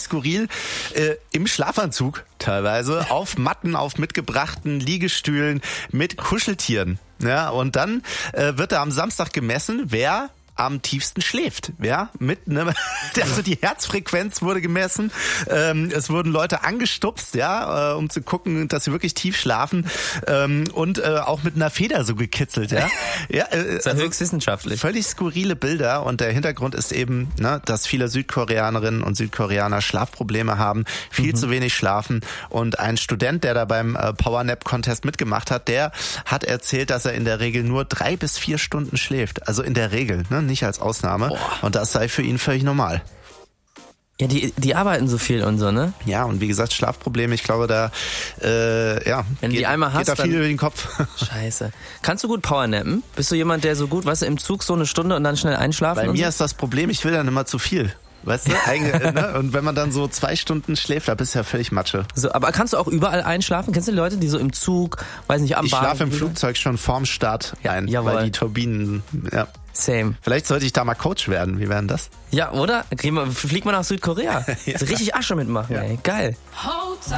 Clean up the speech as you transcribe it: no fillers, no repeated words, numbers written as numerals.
skurril, im Schlafanzug teilweise, auf Matten, auf mitgebrachten Liegestühlen mit Kuscheltieren. Ja, und dann wird da am Samstag gemessen, wer am tiefsten schläft, ja, also die Herzfrequenz wurde gemessen, es wurden Leute angestupst, ja, um zu gucken, dass sie wirklich tief schlafen, und auch mit einer Feder so gekitzelt, ja. Ja, das ist also höchst wissenschaftlich. Völlig skurrile Bilder, und der Hintergrund ist eben, dass viele Südkoreanerinnen und Südkoreaner Schlafprobleme haben, viel zu wenig schlafen, und ein Student, der da beim Powernap-Contest mitgemacht hat, der hat erzählt, dass er in der Regel nur 3 bis 4 Stunden schläft, also in der Regel, nicht als Ausnahme. Boah. Und das sei für ihn völlig normal. Ja, die arbeiten so viel und so, ne? Ja, und wie gesagt, Schlafprobleme, ich glaube, da wenn du die einmal hast, geht da viel über den Kopf. Scheiße. Kannst du gut powernappen? Bist du jemand, der so gut, weißt du, im Zug so eine Stunde und dann schnell einschlafen? Bei mir ist das Problem, ich will dann immer zu viel. Weißt du? Und wenn man dann so 2 Stunden schläft, da bist du ja völlig Matsche. So, aber kannst du auch überall einschlafen? Kennst du die Leute, die so im Zug, weiß nicht, am Bahnhof? Ich schlafe im Flugzeug schon vorm Start ein, weil die Turbinen, ja. Same. Vielleicht sollte ich da mal Coach werden. Wie wäre denn das? Ja, oder? Fliegt man nach Südkorea. Ja. So richtig Asche mitmachen, ey. Geil.